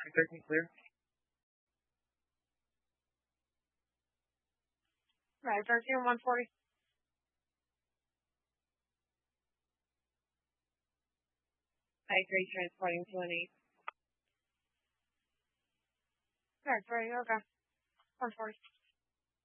313 clear. 13 140. 53 transporting 20. 3, okay. 140.